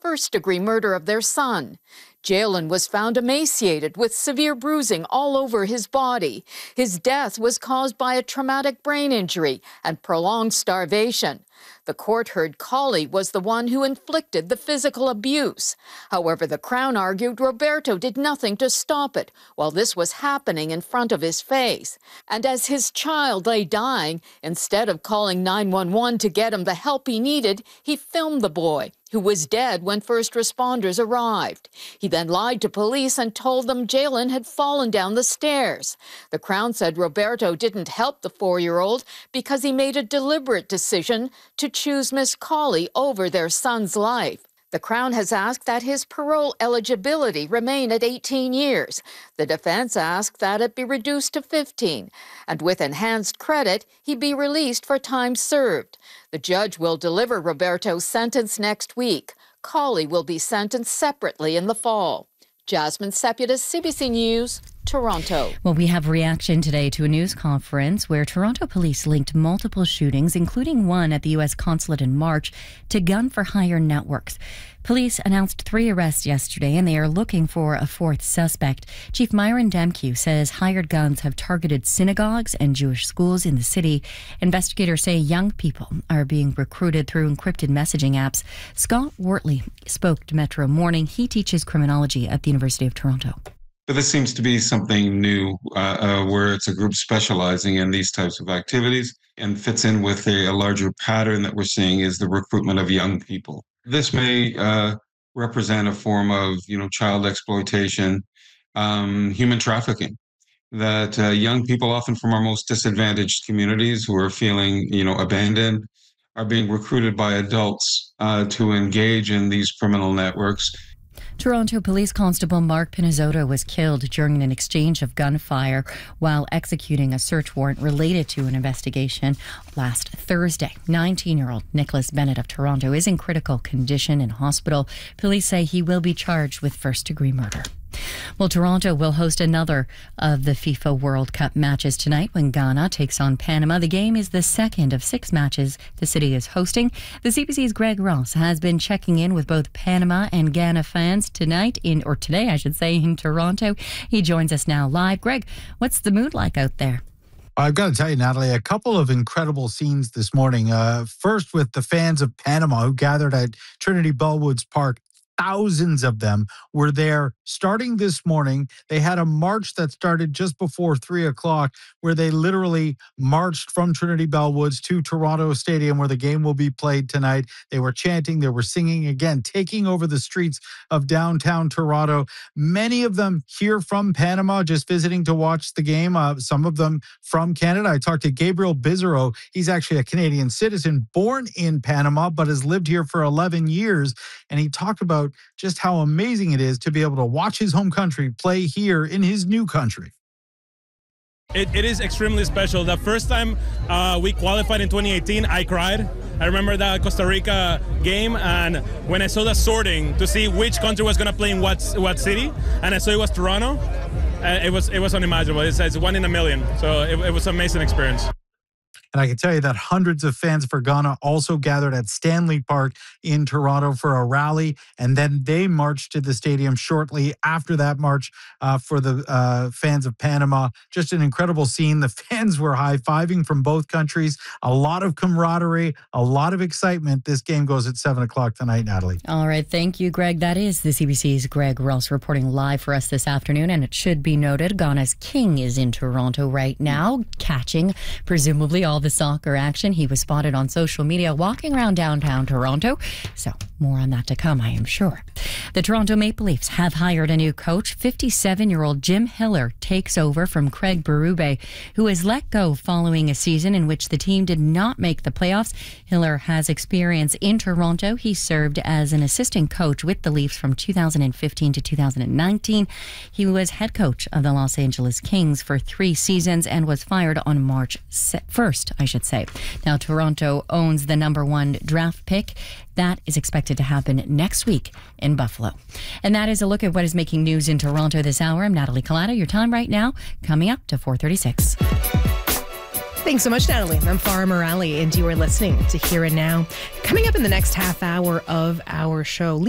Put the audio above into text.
first-degree murder of their son. Jalen was found emaciated with severe bruising all over his body. His death was caused by a traumatic brain injury and prolonged starvation. The court heard Colley was the one who inflicted the physical abuse. However, the Crown argued Roberto did nothing to stop it while this was happening in front of his face. And as his child lay dying, instead of calling 911 to get him the help he needed, he filmed the boy, who was dead when first responders arrived. He then lied to police and told them Jalen had fallen down the stairs. The Crown said Roberto didn't help the 4-year-old because he made a deliberate decision to choose Miss Colley over their son's life. The Crown has asked that his parole eligibility remain at 18 years. The defense asked that it be reduced to 15, and with enhanced credit, he be released for time served. The judge will deliver Roberto's sentence next week. Colley will be sentenced separately in the fall. Jasmine Seputis, CBC News, Toronto. Well, we have reaction today to a news conference where Toronto police linked multiple shootings, including one at the U.S. consulate in March, to gun-for-hire networks. Police announced 3 arrests yesterday, and they are looking for a 4th suspect. Chief Myron Demke says hired guns have targeted synagogues and Jewish schools in the city. Investigators say young people are being recruited through encrypted messaging apps. Scott Wortley spoke to Metro Morning. He teaches criminology at the University of Toronto. But this seems to be something new, where it's a group specializing in these types of activities and fits in with a larger pattern that we're seeing is the recruitment of young people. This may represent a form of, child exploitation, human trafficking, that young people, often from our most disadvantaged communities who are feeling, abandoned, are being recruited by adults to engage in these criminal networks. Toronto Police Constable Mark Pinizzotto was killed during an exchange of gunfire while executing a search warrant related to an investigation last Thursday. 19-year-old Nicholas Bennett of Toronto is in critical condition in hospital. Police say he will be charged with first-degree murder. Well, Toronto will host another of the FIFA World Cup matches tonight when Ghana takes on Panama. The game is the second of 6 matches the city is hosting. The CBC's Greg Ross has been checking in with both Panama and Ghana fans today, in Toronto. He joins us now live. Greg, what's the mood like out there? I've got to tell you, Natalie, a couple of incredible scenes this morning. First with the fans of Panama who gathered at Trinity Bellwoods Park. Thousands of them were there starting this morning. They had a march that started just before 3 o'clock where they literally marched from Trinity Bellwoods to Toronto Stadium where the game will be played tonight. They were chanting, they were singing, again, taking over the streets of downtown Toronto. Many of them here from Panama, just visiting to watch the game. Some of them from Canada. I talked to Gabriel Bizarro. He's actually a Canadian citizen born in Panama, but has lived here for 11 years. And he talked about just how amazing it is to be able to watch his home country play here in his new country. It is extremely special. The first time we qualified in 2018, I cried. I remember that Costa Rica game, and when I saw the sorting to see which country was going to play in what city, and I saw it was Toronto, it was unimaginable. It's 1 in a million. So it was an amazing experience. And I can tell you that hundreds of fans for Ghana also gathered at Stanley Park in Toronto for a rally. And then they marched to the stadium shortly after that march for the fans of Panama. Just an incredible scene. The fans were high-fiving from both countries. A lot of camaraderie, a lot of excitement. This game goes at 7 o'clock tonight, Natalie. All right. Thank you, Greg. That is the CBC's Greg Ross reporting live for us this afternoon. And it should be noted, Ghana's king is in Toronto right now, catching presumably all the soccer action. He was spotted on social media walking around downtown Toronto. So more on that to come, I am sure. The Toronto Maple Leafs have hired a new coach. 57-year-old Jim Hiller takes over from Craig Berube, who was let go following a season in which the team did not make the playoffs. Hiller has experience in Toronto. He served as an assistant coach with the Leafs from 2015 to 2019. He was head coach of the Los Angeles Kings for 3 seasons and was fired on March 1st, I should say. Now, Toronto owns the number 1 draft pick. That is expected to happen next week in Buffalo. And that is a look at what is making news in Toronto this hour. I'm Natalie Collada. Your time right now, coming up to 4:36. Thanks so much, Natalie. I'm Farah Morali, and you are listening to Here and Now. Coming up in the next half hour of our show,